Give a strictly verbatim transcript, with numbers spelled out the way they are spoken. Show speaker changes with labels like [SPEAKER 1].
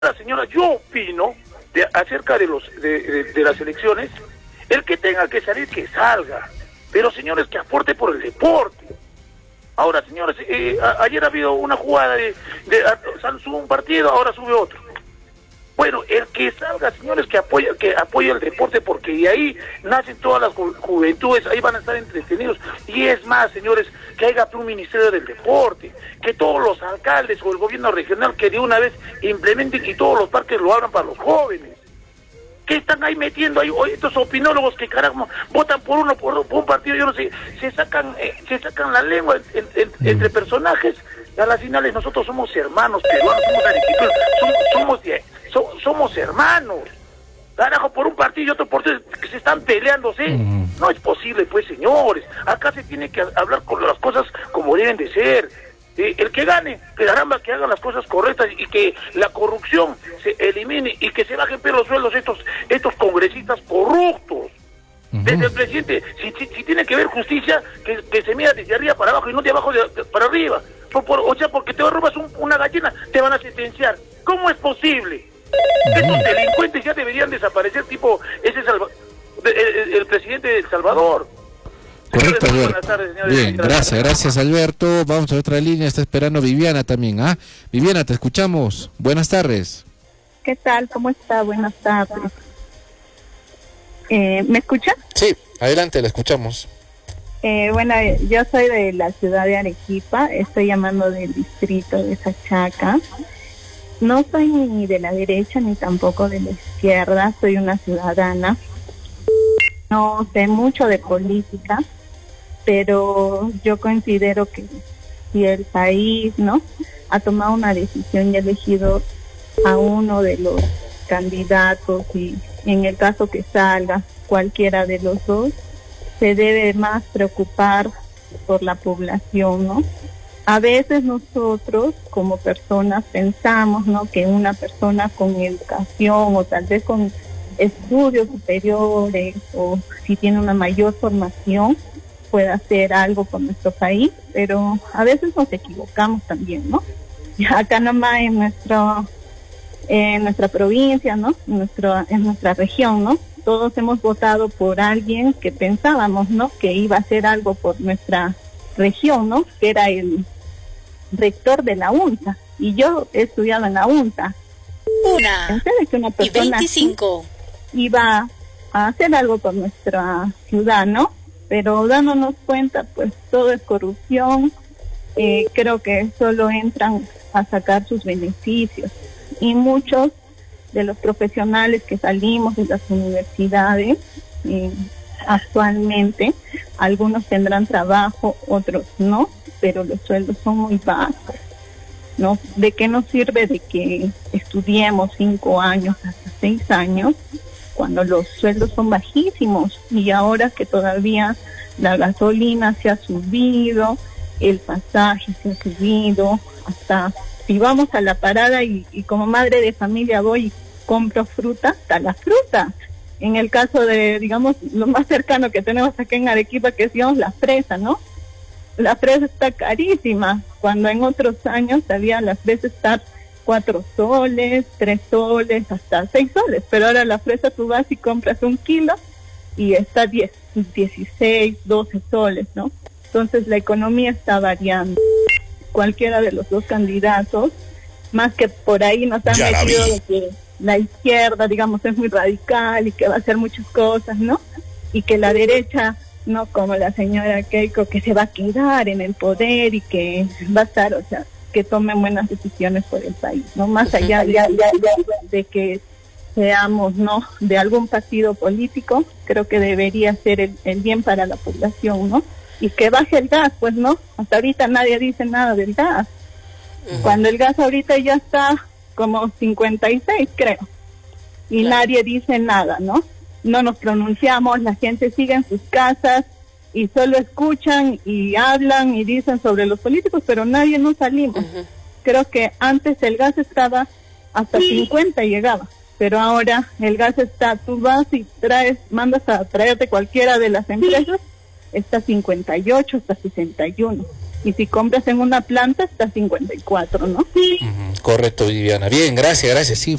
[SPEAKER 1] La señora, yo opino de, acerca de los de, de, de las elecciones, el que tenga que salir, que salga, pero señores, que aporte por el deporte. Ahora, señores, eh, a, ayer ha habido una jugada de, de a, sube un partido, ahora sube otro. Bueno, el que salga, señores, que apoye, que apoye el deporte, porque de ahí nacen todas las ju juventudes, ahí van a estar entretenidos. Y es más, señores, que haya un ministerio del deporte, que todos los alcaldes o el gobierno regional que de una vez implementen y todos los parques lo abran para los jóvenes. ¿Qué están ahí metiendo ahí estos opinólogos que carajo votan por uno, por, por un partido? Yo no sé, se sacan, eh, se sacan la lengua en, en, en, entre personajes. A las finales nosotros somos hermanos peruanos, somos arequipeños, somos, somos, de, so, somos hermanos. Carajo, por un partido y otro partido que se están peleándose. Uh-huh. No es posible, pues, señores. Acá se tiene que hablar con las cosas como deben de ser. Eh, el que gane, que caramba, que hagan las cosas correctas y que la corrupción se elimine y que se bajen pero los sueldos estos estos congresistas corruptos. Uh-huh. Desde el presidente, si, si, si tiene que ver justicia, que, que se mira desde arriba para abajo y no de abajo de, de, para arriba. Por, por, o sea, porque te robas un, una gallina, te van a sentenciar. ¿Cómo es posible? Uh-huh. Estos delincuentes ya deberían desaparecer, tipo ese salva, el, el, el presidente de El Salvador.
[SPEAKER 2] Correcto, Alberto. Buenas tardes, señores. Bien, gracias, gracias, Alberto. Vamos a otra línea, está esperando Viviana también, ¿ah? Viviana, te escuchamos. Buenas tardes.
[SPEAKER 3] ¿Qué tal? ¿Cómo está? Buenas tardes. Eh, ¿Me escucha?
[SPEAKER 2] Sí, adelante, la escuchamos.
[SPEAKER 3] Eh, bueno, yo soy de la ciudad de Arequipa, estoy llamando del distrito de Sachaca. No soy ni de la derecha ni tampoco de la izquierda, soy una ciudadana. No sé mucho de política, pero yo considero que si el país, ¿no?, ha tomado una decisión y ha elegido a uno de los candidatos y en el caso que salga cualquiera de los dos, se debe más preocupar por la población, ¿no? A veces nosotros como personas pensamos, ¿no?, que una persona con educación o tal vez con estudios superiores o si tiene una mayor formación puede hacer algo por nuestro país, pero a veces nos equivocamos también, ¿no? Acá nomás en nuestro en nuestra provincia, ¿no?, en, nuestro, en nuestra región, ¿no?, todos hemos votado por alguien que pensábamos, ¿no?, que iba a hacer algo por nuestra región, ¿no?, que era el rector de la UNTA, y yo he estudiado en la UNTA.
[SPEAKER 4] Una
[SPEAKER 3] Pensé de que una persona
[SPEAKER 4] y veinticinco
[SPEAKER 3] iba a hacer algo por nuestra ciudad, ¿no? Pero dándonos cuenta, pues todo es corrupción, eh, creo que solo entran a sacar sus beneficios, y muchos de los profesionales que salimos de las universidades, eh, actualmente, algunos tendrán trabajo, otros no, pero los sueldos son muy bajos, ¿no? ¿De qué nos sirve de que estudiemos cinco años hasta seis años cuando los sueldos son bajísimos? Y ahora que todavía la gasolina se ha subido, el pasaje se ha subido, hasta si vamos a la parada y, y como madre de familia voy y compro fruta, hasta la fruta. En el caso de, digamos, lo más cercano que tenemos aquí en Arequipa, que es, digamos, la fresa, ¿no? La fresa está carísima, cuando en otros años había las fresas estar cuatro soles, tres soles, hasta seis soles, pero ahora la fresa tú vas y compras un kilo y está diez, dieciséis, doce soles, ¿no? Entonces la economía está variando. Cualquiera de los dos candidatos, más que por ahí nos han ya metido de que la izquierda, digamos, es muy radical y que va a hacer muchas cosas, ¿no? Y que la derecha, no como la señora Keiko, que se va a quedar en el poder y que va a estar, o sea, que tomen buenas decisiones por el país, ¿no? Más allá ya, ya, ya, de que seamos, ¿no?, de algún partido político, creo que debería ser el, el bien para la población, ¿no? Y que baje el gas, pues, ¿no? Hasta ahorita nadie dice nada del gas. Uh-huh. Cuando el gas ahorita ya está como cincuenta y seis, creo. Y claro, nadie dice nada, ¿no? No nos pronunciamos, la gente sigue en sus casas y solo escuchan y hablan y dicen sobre los políticos, pero nadie nos salimos. Uh-huh. Creo que antes el gas estaba hasta cincuenta y llegaba, pero ahora el gas está, tú vas y traes, mandas a traerte cualquiera de las empresas, está cincuenta y ocho hasta sesenta y uno. Y si compras en una planta está cincuenta y cuatro, ¿no?
[SPEAKER 2] Uh-huh. Correcto, Viviana. Bien, gracias, gracias. Sí.